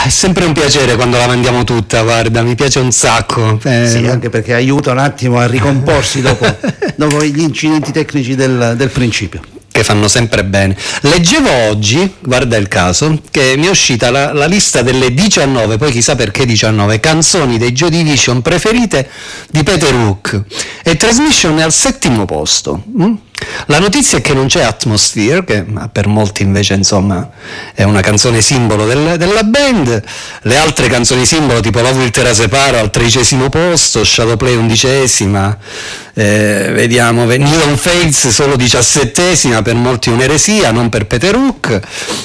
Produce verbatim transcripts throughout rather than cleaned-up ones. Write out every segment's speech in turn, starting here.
è sempre un piacere quando la mandiamo tutta, guarda, mi piace un sacco. Eh, sì, anche perché aiuta un attimo a ricomporsi dopo, dopo gli incidenti tecnici del, del principio. Che fanno sempre bene. Leggevo oggi, guarda il caso, che mi è uscita la, la lista delle diciannove, poi chissà perché diciannove, canzoni dei Joy Division preferite di Peter Hook, e Transmission è al settimo posto. Mm? La notizia è che non c'è Atmosphere, che per molti invece insomma è una canzone simbolo del, della band. Le altre canzoni simbolo tipo Love Will Tear Us Apart al tredicesimo posto, Shadowplay undicesima, eh, vediamo Neon Fates solo diciassettesima, per molti un'eresia, non per Peter Hook.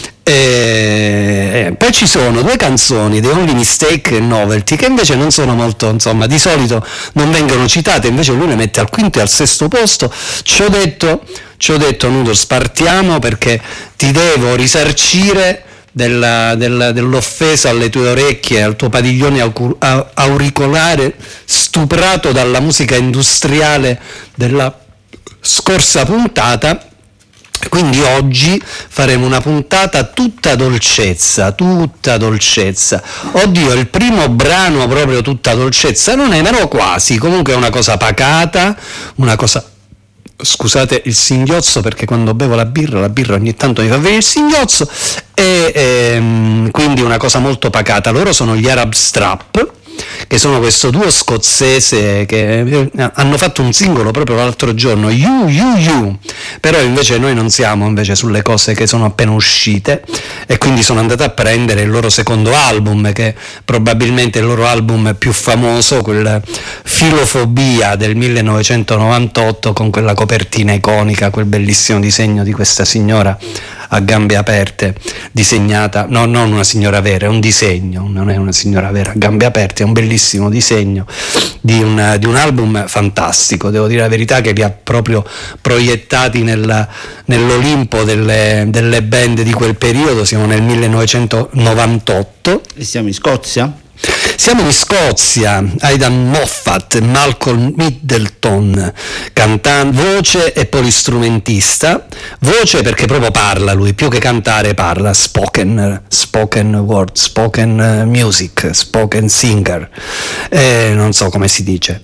E poi ci sono due canzoni, The Only Mistake e Novelty, che invece non sono molto, insomma, di solito non vengono citate, invece lui le mette al quinto e al sesto posto. Ci ho detto, ci ho detto Noodles, partiamo perché ti devo risarcire della, della, dell'offesa alle tue orecchie, al tuo padiglione auricolare stuprato dalla musica industriale della scorsa puntata. Quindi oggi faremo una puntata tutta dolcezza, tutta dolcezza. Oddio, il primo brano proprio tutta dolcezza non è, però quasi, comunque è una cosa pacata, una cosa... Scusate il singhiozzo, perché quando bevo la birra, la birra ogni tanto mi fa venire il singhiozzo, e ehm, quindi una cosa molto pacata. Loro sono gli Arab Strap, che sono questo duo scozzese che hanno fatto un singolo proprio l'altro giorno, You, You, You, però invece noi non siamo invece sulle cose che sono appena uscite, e quindi sono andato a prendere il loro secondo album, che probabilmente è il loro album più famoso, quel Filofobia del millenovecentonovantotto, con quella copertina iconica, quel bellissimo disegno di questa signora a gambe aperte, disegnata, no, non una signora vera, è un disegno, non è una signora vera, a gambe aperte, è un bellissimo disegno di un, di un album fantastico, devo dire la verità, che li ha proprio proiettati nel, nell'Olimpo delle, delle band di quel periodo. Siamo nel millenovecentonovantotto. E siamo in Scozia? Siamo in Scozia. Aidan Moffat, Malcolm Middleton, cantante, voce e polistrumentista. Voce perché proprio parla lui, più che cantare parla, spoken, spoken word, spoken music, spoken singer, eh, non so come si dice.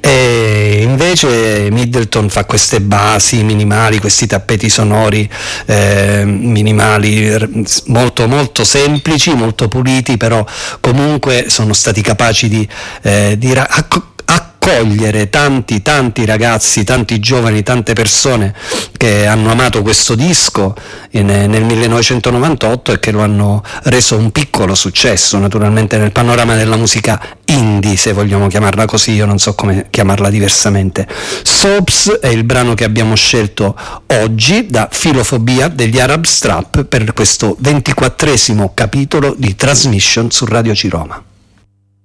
E invece Middleton fa queste basi minimali, questi tappeti sonori eh, minimali, molto molto semplici, molto puliti, però comunque sono stati capaci di, eh, di ra- acc- accogliere tanti tanti ragazzi, tanti giovani, tante persone che hanno amato questo disco in, nel millenovecentonovantotto e che lo hanno reso un piccolo successo, naturalmente nel panorama della musica indie, se vogliamo chiamarla così, io non so come chiamarla diversamente. Soaps è il brano che abbiamo scelto oggi da Filofobia degli Arab Strap per questo ventiquattresimo capitolo di Transmission su Radio Ciroma.